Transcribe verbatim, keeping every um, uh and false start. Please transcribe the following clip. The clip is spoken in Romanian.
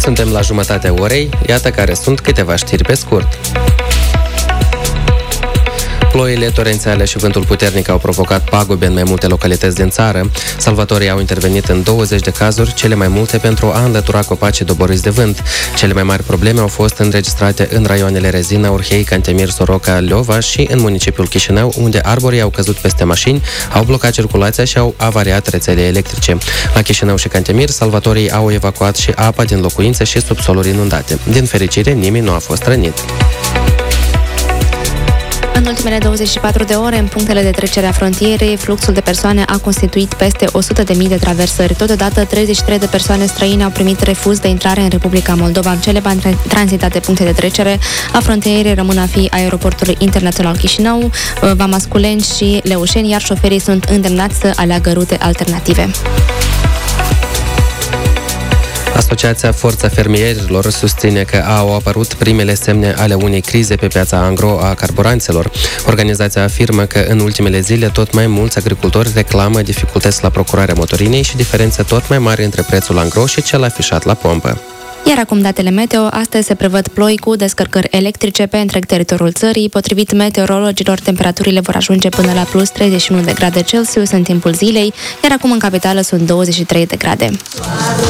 Suntem la jumătatea orei, iată care sunt câteva știri pe scurt. Ploile torențiale și vântul puternic au provocat pagube în mai multe localități din țară. Salvatorii au intervenit în douăzeci de cazuri, cele mai multe pentru a înlătura copacii doboriți de vânt. Cele mai mari probleme au fost înregistrate în raioanele Rezina, Urhei, Cantemir, Soroca, Leova și în municipiul Chișinău, unde arborii au căzut peste mașini, au blocat circulația și au avariat rețele electrice. La Chișinău și Cantemir, salvatorii au evacuat și apa din locuințe și subsoluri inundate. Din fericire, nimeni nu a fost rănit. În ultimele douăzeci și patru de ore, în punctele de trecere a frontierei, fluxul de persoane a constituit peste o sută de mii de traversări. Totodată, treizeci și trei de persoane străine au primit refuz de intrare în Republica Moldova. Cele mai tranzitate puncte de trecere a frontierei rămân a fi aeroportul internațional Chișinău, Vamasculeni și Leușeni, iar șoferii sunt îndemnați să aleagă rute alternative. Asociația Forța Fermierilor susține că au apărut primele semne ale unei crize pe piața angro a carburanților. Organizația afirmă că în ultimele zile tot mai mulți agricultori reclamă dificultăți la procurarea motorinei și diferențe tot mai mari între prețul angro și cel afișat la pompă. Iar acum datele meteo, astăzi se prevăd ploi cu descărcări electrice pe întreg teritoriul țării. Potrivit meteorologilor, temperaturile vor ajunge până la plus treizeci și unu de grade Celsius în timpul zilei, iar acum în capitală sunt douăzeci și trei de grade.